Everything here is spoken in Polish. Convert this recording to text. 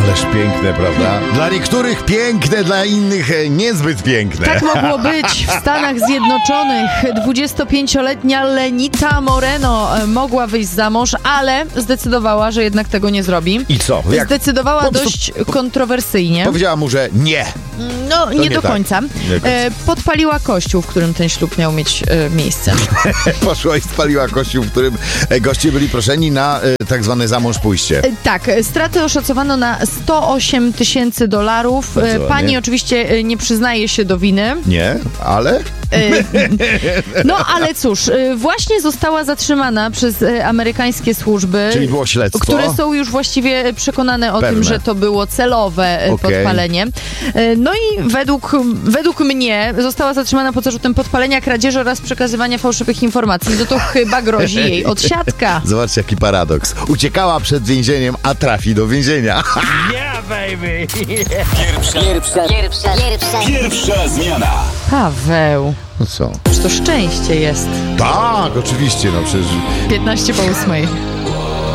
Ależ piękne, prawda? Dla niektórych piękne, dla innych niezbyt piękne. Tak mogło być w Stanach Zjednoczonych. 25-letnia Lenita Moreno mogła wyjść za mąż, ale zdecydowała, że jednak tego nie zrobi. I co? Zdecydowała dość kontrowersyjnie. Powiedziała mu, że nie. No, nie do tak. końca. Podpaliła kościół, w którym ten ślub miał mieć miejsce. Poszła i spaliła kościół, w którym goście byli proszeni na tak zwane za mąż pójście. Tak, straty oszacowano na $108 tysięcy. Pani oczywiście nie przyznaje się do winy. Nie, ale... No ale cóż, właśnie została zatrzymana przez amerykańskie służby. Czyli było śledztwo? Które są już właściwie przekonane o tym, że to było celowe podpalenie. No i według mnie została zatrzymana pod zarzutem podpalenia, kradzieży oraz przekazywania fałszywych informacji. No to chyba grozi jej odsiadka. Zobaczcie, jaki paradoks. Uciekała przed więzieniem, a trafi do więzienia. Yeah, baby! Pierwsza zmiana. Paweł, No co? to szczęście jest. Tak, oczywiście, no przecież... 15 po 8.